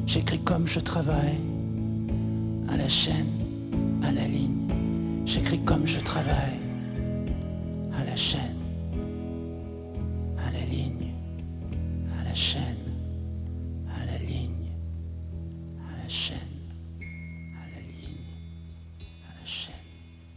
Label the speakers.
Speaker 1: J'écris comme je travaille, à la chaîne, à la ligne. J'écris comme je travaille, à la chaîne.